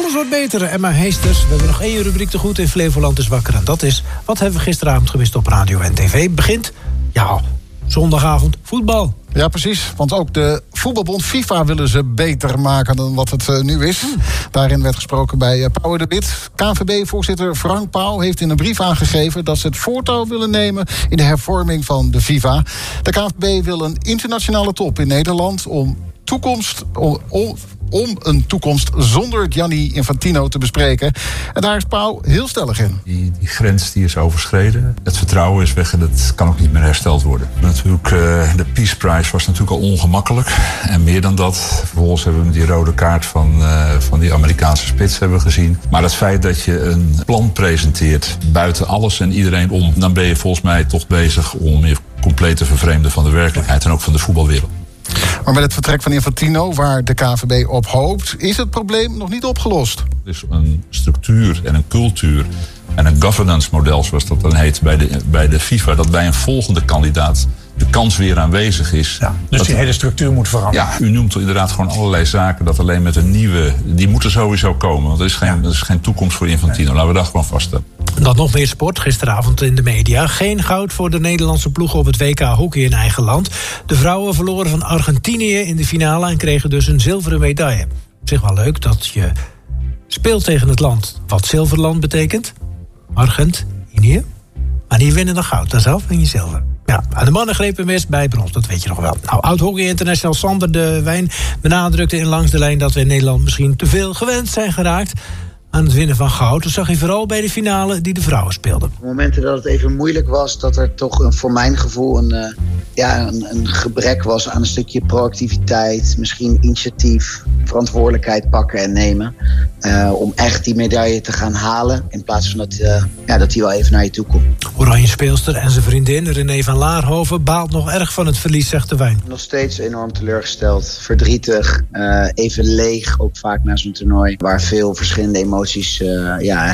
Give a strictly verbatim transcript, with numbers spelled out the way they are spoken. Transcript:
Alles wordt beter. Emma Heesters, we hebben nog één rubriek te goed in Flevoland is wakker. En dat is, wat hebben we gisteravond gemist op radio en tv? Begint, ja, zondagavond voetbal. Ja, precies. Want ook de voetbalbond FIFA willen ze beter maken dan wat het uh, nu is. Hmm. Daarin werd gesproken bij uh, Pauw de Wit. K N V B-voorzitter Frank Pauw heeft in een brief aangegeven dat ze het voortouw willen nemen in de hervorming van de FIFA. De K N V B wil een internationale top in Nederland om toekomst... Om, om, om een toekomst zonder Gianni Infantino te bespreken. En daar is Pauw heel stellig in. Die, die grens die is overschreden. Het vertrouwen is weg en dat kan ook niet meer hersteld worden. Natuurlijk, uh, de Peace Prize was natuurlijk al ongemakkelijk. En meer dan dat. Vervolgens hebben we die rode kaart van, uh, van die Amerikaanse spits hebben gezien. Maar het feit dat je een plan presenteert buiten alles en iedereen om, dan ben je volgens mij toch bezig om je compleet te vervreemden van de werkelijkheid en ook van de voetbalwereld. Maar met het vertrek van Infantino, waar de K N V B op hoopt, is het probleem nog niet opgelost. Er is een structuur en een cultuur en een governance model, zoals dat dan heet, bij de, bij de FIFA, dat bij een volgende kandidaat de kans weer aanwezig is. Ja, dus dat, die hele structuur moet veranderen. Ja, u noemt inderdaad gewoon allerlei zaken dat alleen met een nieuwe, die moeten sowieso komen. Want er is geen, ja. er is geen toekomst voor Infantino. Nee. Laten we dat gewoon vaststellen. Dan nog meer sport, gisteravond in de media. Geen goud voor de Nederlandse ploeg op het W K hockey in eigen land. De vrouwen verloren van Argentinië in de finale en kregen dus een zilveren medaille. Op zich wel leuk dat je speelt tegen het land wat zilverland betekent. Argentinië. Maar die winnen dan goud, dan zelf win je zilver. Ja, en de mannen grepen mis bij brons, dat weet je nog wel. Nou, oud-hockey international Sander de Wijn benadrukte in Langs de Lijn dat we in Nederland misschien te veel gewend zijn geraakt aan het winnen van goud. Dat zag je vooral bij de finale die de vrouwen speelden. Op momenten dat het even moeilijk was, dat er toch een, voor mijn gevoel een, uh, ja, een, een gebrek was aan een stukje proactiviteit, misschien initiatief, verantwoordelijkheid pakken en nemen. Uh, om echt die medaille te gaan halen, in plaats van dat, uh, ja, dat die wel even naar je toe komt. Oranje speelster en zijn vriendin René van Laarhoven baalt nog erg van het verlies, zegt de Wijn. Nog steeds enorm teleurgesteld, verdrietig, uh, even leeg, ook vaak na zo'n toernooi, waar veel verschillende emoties uh, ja,